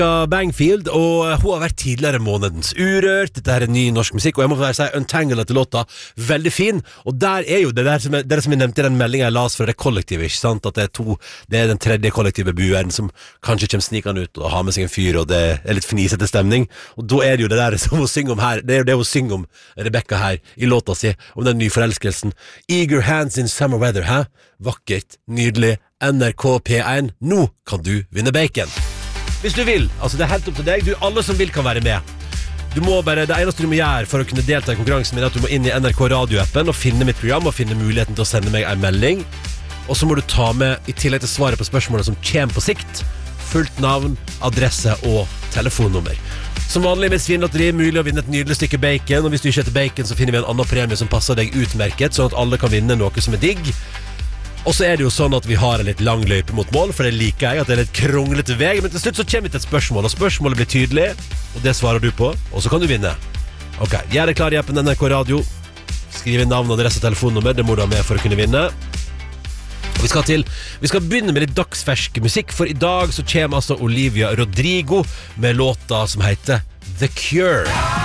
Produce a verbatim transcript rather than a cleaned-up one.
Bangfield, og hun har vært tidligere månedens Urørt. Dette her er ny norsk musikk, og jeg må bare si Untangled til låta, veldig fin. Og der er jo det der som jeg, det som jeg nevnte i den meldingen jeg las fra det kollektivet, ikke sant? At det er to, det er den tredje kollektive bueren som kanskje kommer snikende ut og har med seg en fyr, og det er litt fnisete stemning. Og da er det jo det der som hun synger om her, det er jo det hun synger om, Rebecca her, i låta si, om den nyforelskelsen. Eager hands in summer weather, hæ? Vakkert, nydelig, N R K P én, nå kan du vinne bacon. Hvis du vil, altså det er helt opp til deg. Du, alle som vil kan være med. Du må bare, det eneste du må gjøre for å kunne delta i konkurransen min er at du må inn i N R K radioappen og finne mitt program og finne muligheten til å sende meg en melding. Og så må du ta med, i tillegg til svaret på spørsmålet som kommer på sikt, fullt navn, adresse og telefonnummer. Som vanlig med Svinlotteri, mulig å vinne et nydelig stykke bacon, og hvis du ikke heter bacon så finner vi en annen premie som passer deg utmerket, sånn at alle kan vinne noe som er digg. Og så er det jo sånn at vi har en litt lang løype mot mål, for det liker jeg, at det er litt kronglete vei. Men til slutt så kommer vi til et spørsmål, og spørsmålet blir tydelig, og det svarer du på, og så kan du vinne. Ok, gjør deg klar i appen N R K Radio. Skriv inn navn, adresse og telefonnummer, det må du ha med for å kunne vinne. Og vi skal til, vi skal begynne med litt dagsfersk musikk, for i dag så kommer altså Olivia Rodrigo med låta som heter The Cure.